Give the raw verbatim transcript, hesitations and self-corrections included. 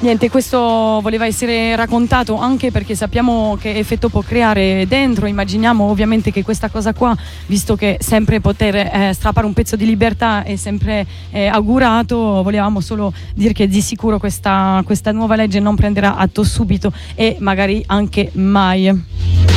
Niente, questo voleva essere raccontato anche perché sappiamo che effetto può creare dentro. Immaginiamo ovviamente che questa cosa qua, visto che sempre poter eh, strappare un pezzo di libertà è sempre eh, augurato, volevamo solo dire che di sicuro questa, questa nuova legge non prenderà atto subito e magari anche mai.